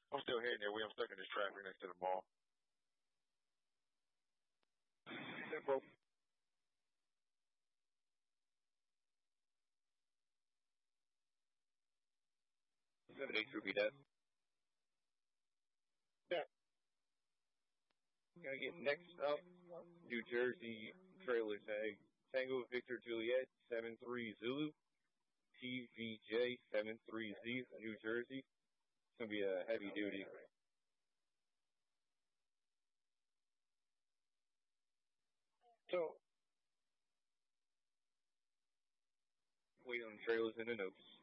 I'm still heading there. I'm stuck in this traffic next to the mall. Simple. 7-8 Ruby Death. Yeah. Gonna get next up, New Jersey trailer tag. Tango Victor Juliet 73 Zulu. TVJ 73Z New Jersey. It's gonna be a heavy duty. So wait on the trailers and the notes.